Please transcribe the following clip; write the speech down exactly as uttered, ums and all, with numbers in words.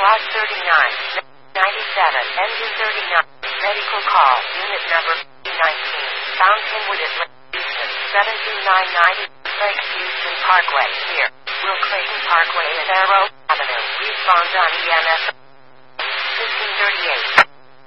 log thirty-nine, ninety-seven, engine thirty-nine, medical call, unit number nineteen, found Kenwood at Houston, seven two nine nine, Lake Houston Parkway, here, Will Clayton Parkway at Arrow Avenue, respond on E M S fifteen thirty-eight.